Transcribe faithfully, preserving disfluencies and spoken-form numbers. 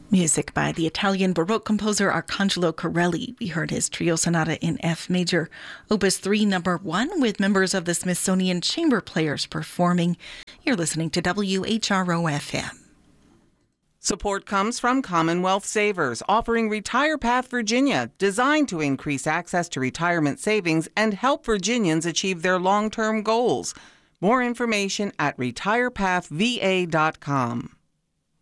Music by the Italian Baroque composer Arcangelo Corelli. We heard his Trio Sonata in F major, Opus three, number one, with members of the Smithsonian Chamber Players performing. You're listening to W H R O F M. Support comes from Commonwealth Savers, offering Retire Path Virginia, designed to increase access to retirement savings and help Virginians achieve their long-term goals. More information at retire path v a dot com.